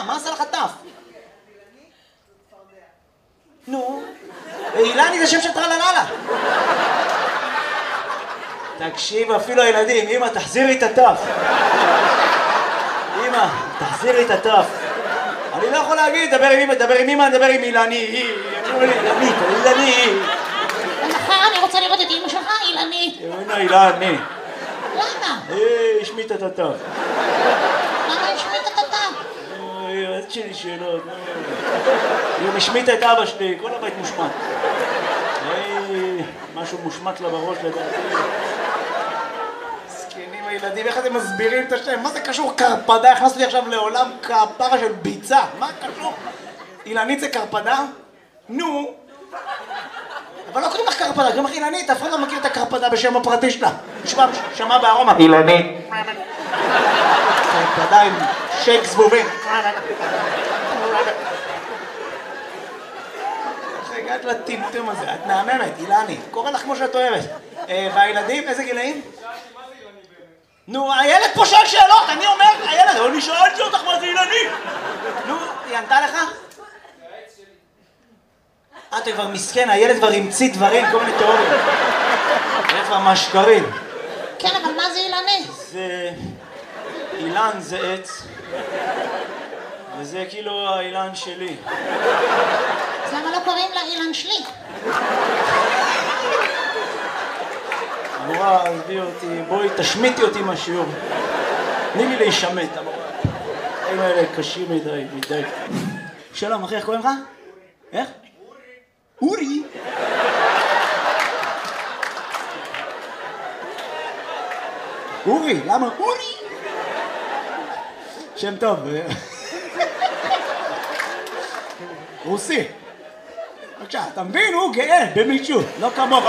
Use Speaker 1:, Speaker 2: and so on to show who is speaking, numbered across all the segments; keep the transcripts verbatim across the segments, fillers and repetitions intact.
Speaker 1: מה עשה לך טף? נו, אילני זה שם של טרלללה. תקשיב, אפילו הילדים, אמא, תחזירי את הטף. אמא, תחזירי את הטף. אני לא יכול להגיד, דבר עם אמא, דבר עם אמא, דבר עם אילני. אמרו לי, אילנית, אילני.
Speaker 2: ומחר אני רוצה לראות את אמא שלך, אילנית.
Speaker 1: הנה, אילני.
Speaker 2: למה?
Speaker 1: היי, השמיט את הטף.
Speaker 2: למה השמיט את הטף?
Speaker 1: אוי, את שלי שאלות. היא השמיטה את אבא שלי, כל הבית מושמט. היי, משהו מושמט לה בראש לדעתי. זקנים הילדים, איך אתם מסבירים את השם? מה זה קשור קרפדה? הכנסתי עכשיו לעולם כפרה של ביצה. מה קשור? אילנית זה קרפדה? נו. אבל לא קוראים לך קרפדה, קוראים לך אילנית, אף אחד לא מכיר את הקרפדה בשם הפרטי שלה. שמע בארומה. אילנית. קרפדה עם שייק זבובים. איך הגעת לטמטום הזה? את מהממת, אילני. קורא לך כמו שאת אוהבת. והילדים, איזה גילאים? נו, הילד פה שואל שאלות, אני אומר, הילד, אני שאלתי אותך מה זה אילני. נו, היא ענתה לך? אה, אתה כבר מסכן, הילד כבר המציא דברים, כל מיני תיאוריות. איך ממש שקרים.
Speaker 2: כן, אבל מה זה אילני?
Speaker 1: זה... אילן זה עץ, וזה כאילו האילן שלי.
Speaker 2: אז למה לא קוראים לה אילן שלי?
Speaker 1: המורה, עזבי אותי, בואי תשמיטי אותי מהשיעור. תני לי להישמט, המורה. החיים האלה קשים מדי, מדי. שלום, אחי, איך קוראים לך? איך? אורי. אורי, למה? אורי. שם טוב. רוסי. בבקשה, אתה מבין? הוא גאה במישהו, לא כמוך.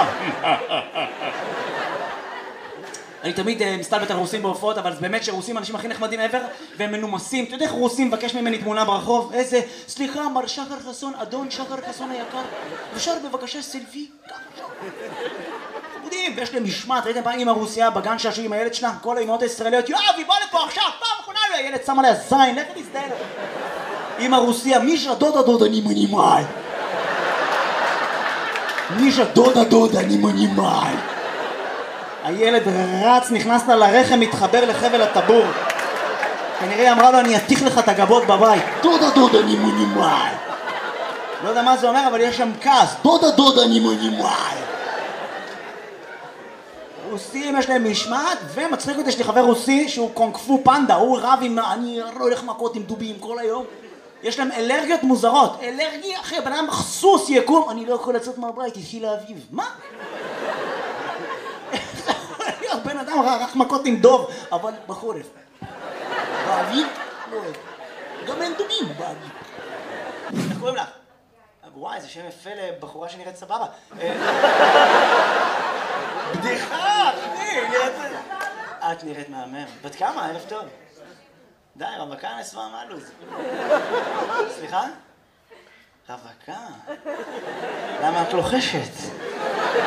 Speaker 1: אני תמיד מסתלבט על רוסים בהופעות, אבל זה באמת שרוסים האנשים הכי נחמדים ever, והם מנומסים. אתה יודע איך רוסים מבקש ממני תמונה ברחוב? איזה, סליחה, מר שחר חסון, אדון שחר חסון היקר, אפשר בבקשה סלפי? חמודים, ויש להם משמעת, ראיתם פעם אמא רוסיה בגן שעשו עם הילד שלה? כל האמהות הישראליות, יואב, היא באה לפה עכשיו, פעם אחרונה, הילד שם עליה זין, לך תסתכל. אמא רוסיה, מישה דודה דודה נימונימאי. מישה דודה דודה נימונימאי. הילד רץ, נכנס לה לרחם, מתחבר לחבל הטבור. כנראה אמרה לו, אני אתיך לך את הגבות בבית. דודה דודה נימונימאי. לא יודע מה זה אומר, אבל יש שם כעס. דודה דודה נימונימאי. רוסים יש להם משמעת, ומצחיק אותי, יש לי חבר רוסי שהוא קונג-פו פנדה, הוא רב עם, אני לא הולך מכות עם דובים כל היום. יש להם אלרגיות מוזרות. אלרגי, אחי, בן אדם סוס יקום, אני לא יכול לצאת מהבית, התחיל האביב. מה? בן אדם רק מכות עם דוב, אבל בחורף. באביב? לא אוהב. גם אין דובים באביב. איך קוראים לך? וואי, זה שם יפה לבחורה שנראית סבבה. בדיחה, אחי, את נראית מהמם. בת כמה? אלף טוב. די, רווקה נסווה מהלוז. סליחה? רווקה? למה את לוחשת?